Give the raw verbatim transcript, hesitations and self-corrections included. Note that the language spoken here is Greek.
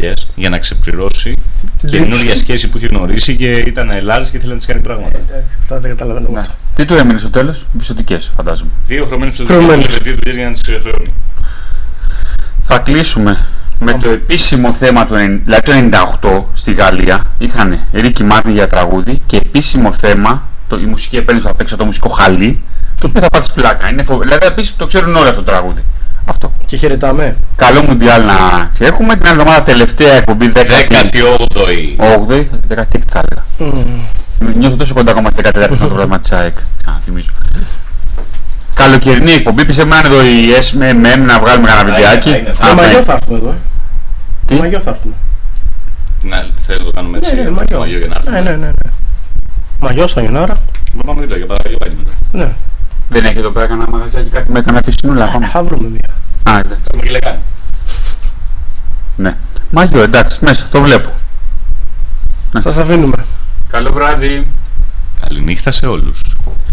δουλειές για να ξεπληρώσει την καινούργια σχέση που είχε γνωρίσει και ήταν Ελλάδας και ήθελε να της κάνει πράγματα. Αυτά δεν καταλαβαίνω. Ναι. Τι του έμεινε στο τέλος? Πιστωτικές, φαντάζομαι. Δύο χρωμένες πιστωτικές και δύο δουλειές για να τις χρεώνει. Θα κλείσουμε με το επίσημο θέμα του, δηλαδή το ενενήντα οκτώ στη Γαλλία είχαν Ρίκι Μάρτιν για τραγούδι και επίσημο θέμα, το, η μουσική επένδυση που θα παίξει το μουσικό χαλί, το οποίο θα πάρει πλάκα. Είναι φοβε... Δηλαδή επίσης το ξέρουν όλοι αυτό το τραγούδι. Αυτό. Και χαιρετάμε. Καλό Μουντιάλ να έχουμε. Την άλλη εβδομάδα τελευταία εκπομπή δέκατη όγδοη. όγδοη, δέκατη έκτη θα έλεγα. Mm. Νιώθω τόσο κοντά ακόμα στη δέκατη τέταρτη το πρόγραμμα της ΑΕΚ. Θυμίζω. Καλοκαιρινή εκπομπή, πιστεύω να είναι εδώ η ες εμ εμ να βγάλουμε κανένα βιντεάκι. Με μαγιό θα έρθουμε εδώ. Τι? Μαγιό θα έρθουμε. Θες να το κάνουμε έτσι? Ναι, ναι, μαγιό. Ναι, ναι, ναι. Μαγιό σαν την ώρα. Μπορούμε να πάμε δίπλα για παραγωγή μετά. Ναι. Δεν έχει εδώ πέρα κανένα μαγαζάκι, κάτι με κανένα πισινούλα ακόμα? Θα βρούμε μία. Α, ναι. Έχουμε και λεκάνη. Ναι. Μαγιό, εντάξει, μέσα, το βλέπω. Σας αφήνουμε. Καλό βράδυ. Καληνύχτα σε όλους.